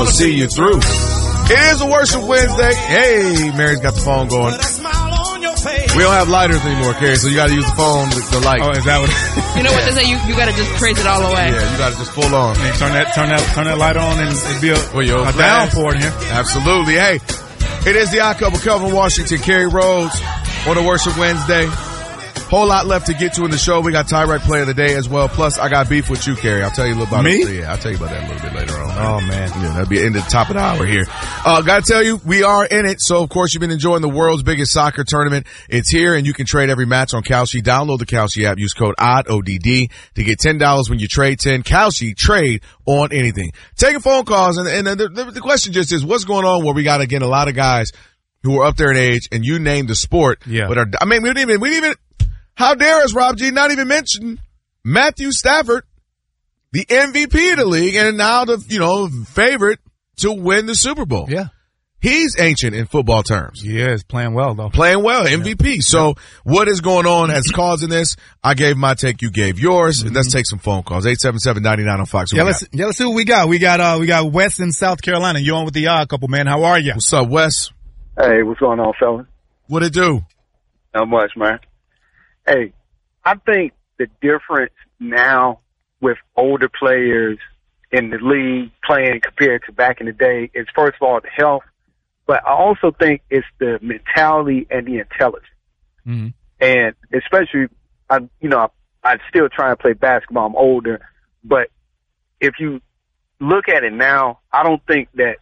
see you through. It is a Worship Wednesday. Hey, Mary's got the phone going. We don't have lighters anymore, Carrie, so you got to use the phone with the light. Oh, is that what? You know what they say? You got to just praise it all the way. Yeah, you got to just full on. Hey, turn that light on and it'd be a downpour in here. Absolutely. Hey, it is the Odd Couple, Kelvin Washington, Kerry Rhodes on a Worship Wednesday. Whole lot left to get to in the show. We got Tyrek Player of the Day as well. Plus, I got beef with you, Kerry. I'll tell you a little about it. Yeah, I'll tell you about that a little bit later on. Oh, man. Yeah, that'll be in the top of the hour here. Gotta tell you, we are in it. So, of course, you've been enjoying the world's biggest soccer tournament. It's here, and you can trade every match on Kalshi. Download the Kalshi app. Use code ODD to get $10 when you trade 10. Kalshi, trade on anything. Taking phone calls, and the question just is, what's going on where we got, again, a lot of guys who are up there in age, and you named the sport. Yeah. But we didn't even, how dare us, Rob G, not even mention Matthew Stafford, the MVP of the league, and now the, favorite to win the Super Bowl. Yeah. He's ancient in football terms. He is playing well, though. Playing well, MVP. Yeah. So what is going on as causing this? I gave my take, you gave yours. Mm-hmm. Let's take some phone calls. 877-99 on Fox. Let's see what we got. We got Wes in South Carolina. You're on with the Odd Couple, man. How are you? What's up, Wes? Hey, what's going on, fella? What it do? Not much, man. Hey, I think the difference now with older players in the league playing compared to back in the day is, first of all, the health, but I also think it's the mentality and the intelligence. Mm-hmm. And especially, I still try and play basketball. I'm older, but if you look at it now, I don't think that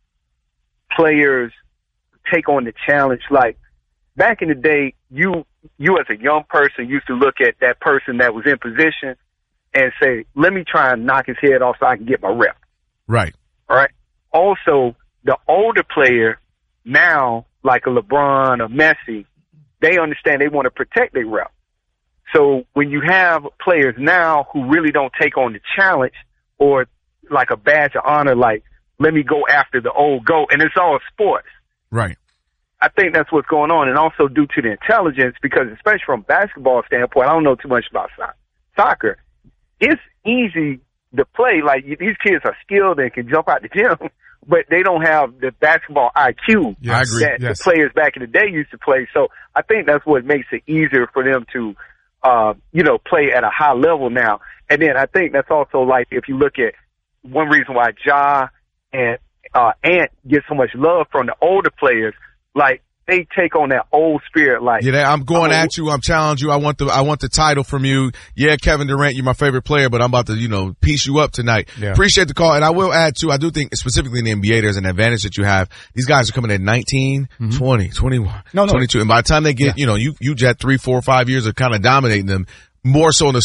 players take on the challenge like back in the day. You as a young person used to look at that person that was in position and say, let me try and knock his head off so I can get my rep. Right. All right. Also, the older player now, like a LeBron or Messi, they understand they want to protect their rep. So when you have players now who really don't take on the challenge or like a badge of honor, like, let me go after the old GOAT, and it's all sports. Right. I think that's what's going on, and also due to the intelligence, because especially from a basketball standpoint, I don't know too much about soccer. It's easy to play. Like, these kids are skilled and can jump out the gym, but they don't have the basketball IQ I agree. that the players back in the day used to play. So I think that's what makes it easier for them to, play at a high level now. And then I think that's also, like, if you look at one reason why Ja and Ant get so much love from the older players, like, they take on that old spirit. Like, I'm going at you. I'm challenging you. I want the title from you. Yeah, Kevin Durant, you're my favorite player, but I'm about to, piece you up tonight. Yeah. Appreciate the call. And I will add too, I do think specifically in the NBA, there's an advantage that you have. These guys are coming at 19, 20, 21, 22. And by the time they get, you jet 3, 4, 5 years of kind of dominating them, more so in the